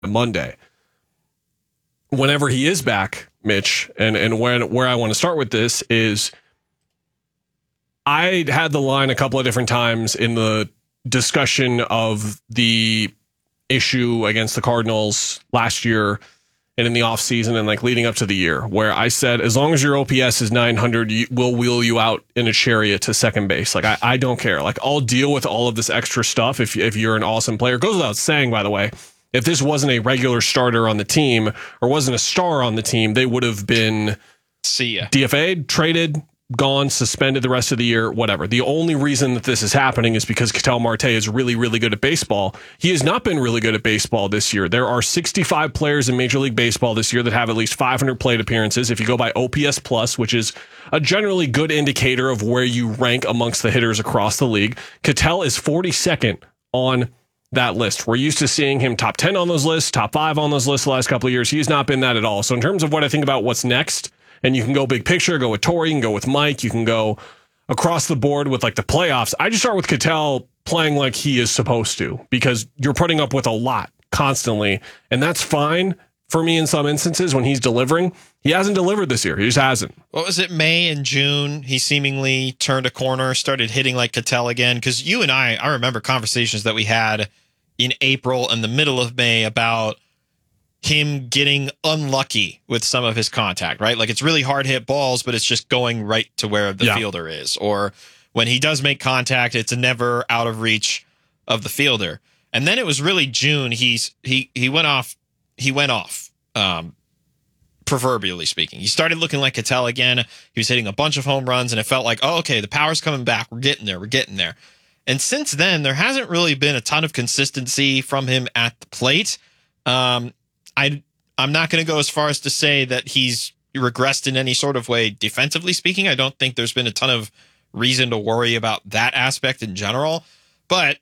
Monday. Whenever he is back, Mitch, and where I want to start with this is I had the line a couple of different times in the discussion of the issue against the Cardinals last year and in the offseason and like leading up to the year, where I said, as long as your OPS is 900, we'll wheel you out in a chariot to second base. Like, I don't care. Like, I'll deal with all of this extra stuff if you're an awesome player. It goes without saying, by the way, if this wasn't a regular starter on the team or wasn't a star on the team, they would have been DFA'd, traded, gone, suspended the rest of the year, whatever. The only reason that this is happening is because Ketel Marte is really, really good at baseball. He has not been really good at baseball this year. There are 65 players in Major League Baseball this year that have at least 500 plate appearances. If you go by OPS Plus, which is a generally good indicator of where you rank amongst the hitters across the league, Ketel is 42nd on that list. We're used to seeing him top 10 on those lists, top 5 on those lists the last couple of years. He has not been that at all. So in terms of what I think about what's next, and you can go big picture, go with Torey, you can go with Mike, you can go across the board with like the playoffs. I just start with Ketel playing like he is supposed to, because you're putting up with a lot constantly, and that's fine for me in some instances when he's delivering. He hasn't delivered this year. He just hasn't. What was it, May and June? He seemingly turned a corner, started hitting like Ketel again. Because you and I remember conversations that we had in April and the middle of May about him getting unlucky with some of his contact, right? Like, it's really hard hit balls, but it's just going right to where the fielder is. Or when he does make contact, it's never out of reach of the fielder. And then it was really June. He went off. He went off, proverbially speaking. He started looking like Ketel again. He was hitting a bunch of home runs, and it felt like, oh, okay, the power's coming back. We're getting there. We're getting there. And since then, there hasn't really been a ton of consistency from him at the plate. I'm not going to go as far as to say that he's regressed in any sort of way defensively speaking. I don't think there's been a ton of reason to worry about that aspect in general. But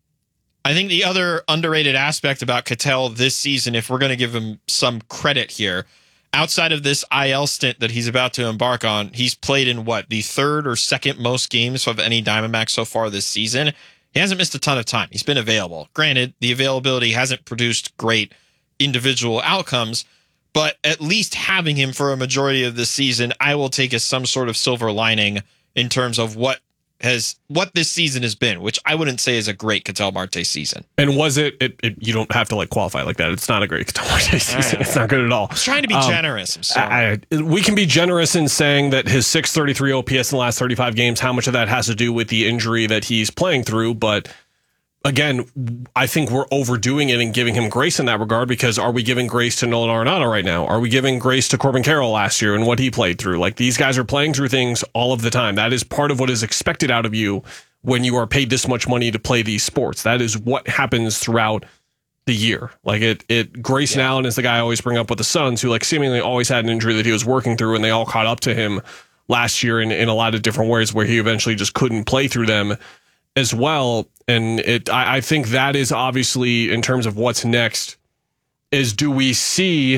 I think the other underrated aspect about Ketel this season, if we're going to give him some credit here, outside of this IL stint that he's about to embark on, he's played in the third or second most games of any Diamondback so far this season. He hasn't missed a ton of time. He's been available. Granted, the availability hasn't produced great individual outcomes, but at least having him for a majority of the season, I will take as some sort of silver lining in terms of what this season has been, which I wouldn't say is a great Ketel Marte season. And was it you don't have to like qualify like that. It's not a great Ketel Marte season. It's not good at all. I was trying to be generous. I'm sorry. We can be generous in saying that his 633 OPS in the last 35 games, how much of that has to do with the injury that he's playing through, but again, I think we're overdoing it and giving him grace in that regard, because are we giving grace to Nolan Arenado right now? Are we giving grace to Corbin Carroll last year and what he played through? Like, these guys are playing through things all of the time. That is part of what is expected out of you when you are paid this much money to play these sports. That is what happens throughout the year. Like, Grayson Allen is the guy I always bring up with the Suns, who like seemingly always had an injury that he was working through, and they all caught up to him last year in a lot of different ways where he eventually just couldn't play through them as well. And I think that is obviously, in terms of what's next, is do we see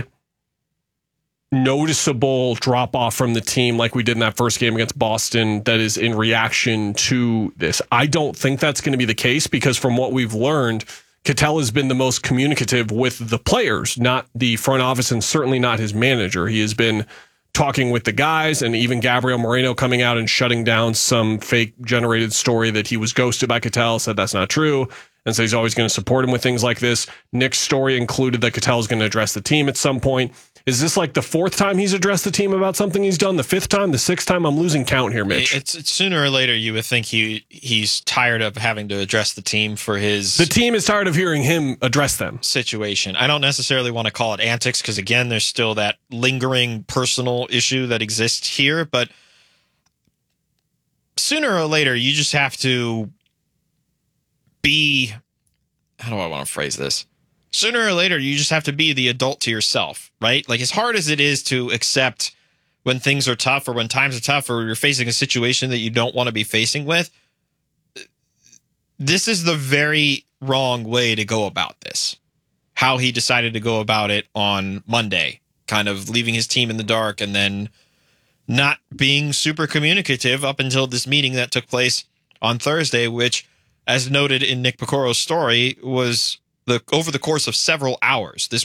noticeable drop off from the team like we did in that first game against Boston that is in reaction to this? I don't think that's going to be the case, because from what we've learned, Ketel has been the most communicative with the players, not the front office, and certainly not his manager. He has been talking with the guys, and even Gabriel Moreno coming out and shutting down some fake generated story that he was ghosted by Ketel, said that's not true, and so he's always going to support him with things like this. Nick's story included that Ketel is going to address the team at some point. Is this like the fourth time he's addressed the team about something he's done? The fifth time? The sixth time? I'm losing count here, Mitch. It's sooner or later you would think he's tired of having to address the team for his... The team is tired of hearing him address them. Situation. I don't necessarily want to call it antics, because again, there's still that lingering personal issue that exists here, but sooner or later you just have to be... How do I want to phrase this? Sooner or later, you just have to be the adult to yourself, right? Like, as hard as it is to accept when things are tough, or when times are tough, or you're facing a situation that you don't want to be facing with, this is the very wrong way to go about this. How he decided to go about it on Monday, kind of leaving his team in the dark and then not being super communicative up until this meeting that took place on Thursday, which, as noted in Nick Picoro's story, was over the course of several hours. This